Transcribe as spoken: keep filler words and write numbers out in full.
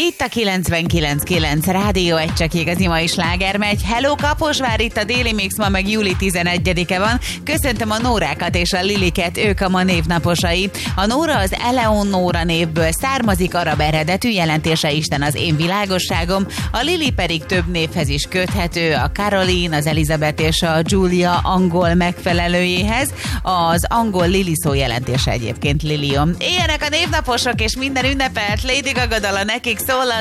Itt a kilencvenkilenc kilenc Rádió, egy csak igazi mai sláger megy. Hello Kaposvár, itt a Déli Mix, ma meg júli tizenegyedike van. Köszöntöm a Nórákat és a Liliket, ők a ma névnaposai. A Nóra az Eleonóra névből származik, arab eredetű, jelentése Isten az én világosságom. A Lili pedig több névhez is köthető, a Caroline, az Elizabeth és a Julia angol megfelelőjéhez. Az angol Lili szó jelentése egyébként Lilium. Éljenek a névnaposok és minden ünnepelt Lady Gaga dala nekik szól, az